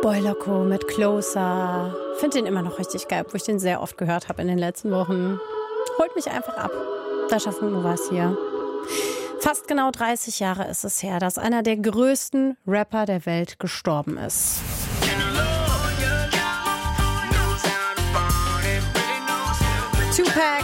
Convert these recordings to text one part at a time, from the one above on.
Boylocko mit Closer. Finde den immer noch richtig geil, obwohl ich den sehr oft gehört habe in den letzten Wochen. Holt mich einfach ab. Deutschlandfunk Nova ist hier. Fast genau 30 Jahre ist es her, dass einer der größten Rapper der Welt gestorben ist. Tupac.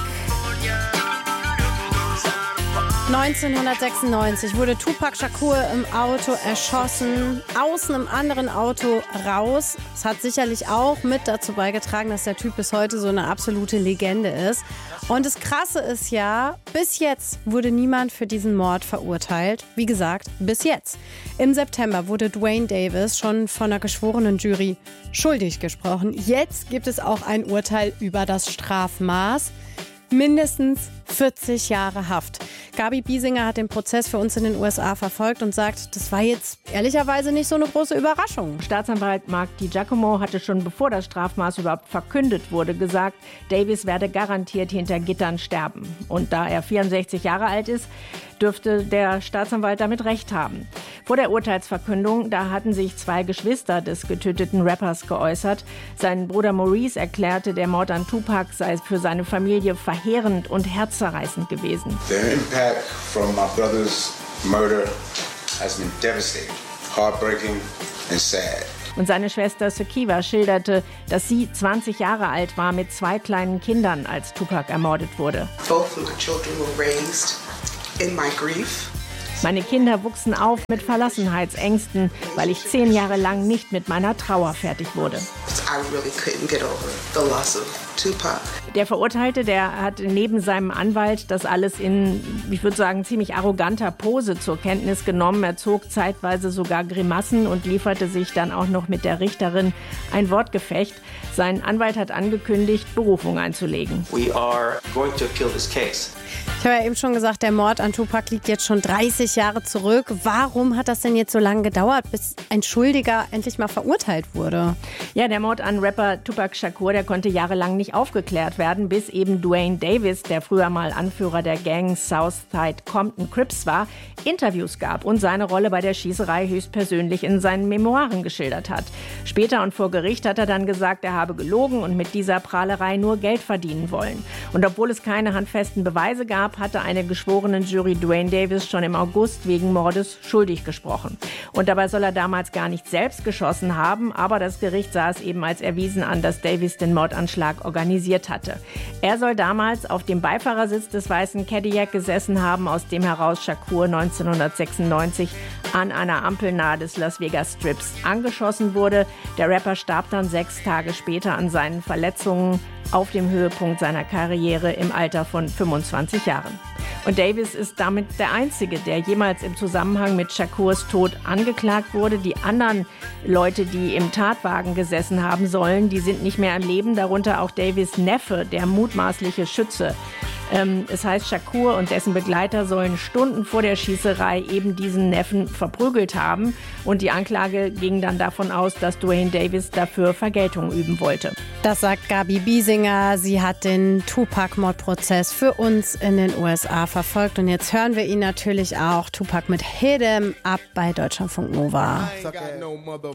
1996 wurde Tupac Shakur im Auto erschossen, aus einem anderen Auto raus. Es hat sicherlich auch mit dazu beigetragen, dass der Typ bis heute so eine absolute Legende ist. Und das Krasse ist ja, bis jetzt wurde niemand für diesen Mord verurteilt. Wie gesagt, bis jetzt. Im September wurde Duane Davis schon von einer geschworenen Jury schuldig gesprochen. Jetzt gibt es auch ein Urteil über das Strafmaß. Mindestens 40 Jahre Haft. Gabi Biesinger hat den Prozess für uns in den USA verfolgt und sagt, das war jetzt ehrlicherweise nicht so eine große Überraschung. Staatsanwalt Mark DiGiacomo hatte schon bevor das Strafmaß überhaupt verkündet wurde, gesagt, Davis werde garantiert hinter Gittern sterben. Und da er 64 Jahre alt ist, dürfte der Staatsanwalt damit recht haben. Vor der Urteilsverkündung, da hatten sich zwei Geschwister des getöteten Rappers geäußert. Sein Bruder Maurice erklärte, der Mord an Tupac sei für seine Familie verheerend und herzzerreißend gewesen. The impact from my brother's murder has been devastating, heartbreaking and sad. Und seine Schwester Sekiva schilderte, dass sie 20 Jahre alt war mit zwei kleinen Kindern, als Tupac ermordet wurde. Both of my children were raised in my grief. Meine Kinder wuchsen auf mit Verlassenheitsängsten, weil ich 10 Jahre lang nicht mit meiner Trauer fertig wurde. I really couldn't get over the loss of Tupac. Der Verurteilte, der hat neben seinem Anwalt das alles in, ich würde sagen, ziemlich arroganter Pose zur Kenntnis genommen. Er zog zeitweise sogar Grimassen und lieferte sich dann auch noch mit der Richterin ein Wortgefecht. Sein Anwalt hat angekündigt, Berufung einzulegen. We are going to appeal this case. Ich habe ja eben schon gesagt, der Mord an Tupac liegt jetzt schon 30 Jahre zurück. Warum hat das denn jetzt so lange gedauert, bis ein Schuldiger endlich mal verurteilt wurde? Ja, der Mord an Rapper Tupac Shakur, der konnte jahrelang nicht aufgeklärt werden, bis eben Duane Davis, der früher mal Anführer der Gang Southside Compton Crips war, Interviews gab und seine Rolle bei der Schießerei höchstpersönlich in seinen Memoiren geschildert hat. Später und vor Gericht hat er dann gesagt, er habe gelogen und mit dieser Prahlerei nur Geld verdienen wollen. Und obwohl es keine handfesten Beweise gab, hatte eine geschworene Jury Duane Davis schon im August wegen Mordes schuldig gesprochen. Und dabei soll er damals gar nicht selbst geschossen haben, aber das Gericht sah es eben als erwiesen an, dass Davis den Mordanschlag organisiert hatte. Er soll damals auf dem Beifahrersitz des weißen Cadillac gesessen haben, aus dem heraus Shakur 1996 an einer Ampel nahe des Las Vegas Strips angeschossen wurde. Der Rapper starb dann 6 Tage später an seinen Verletzungen auf dem Höhepunkt seiner Karriere im Alter von 25 Jahren. Und Davis ist damit der Einzige, der jemals im Zusammenhang mit Shakurs Tod angeklagt wurde. Die anderen Leute, die im Tatwagen gesessen haben sollen, die sind nicht mehr am Leben, darunter auch Davis' Neffe, der mutmaßliche Schütze. Es heißt, Shakur und dessen Begleiter sollen Stunden vor der Schießerei eben diesen Neffen verprügelt haben. Und die Anklage ging dann davon aus, dass Duane Davis dafür Vergeltung üben wollte. Das sagt Gabi Biesinger. Sie hat den Tupac-Mordprozess für uns in den USA verfolgt. Und jetzt hören wir ihn natürlich auch. Tupac mit Hit 'em Up bei Deutschlandfunk Nova.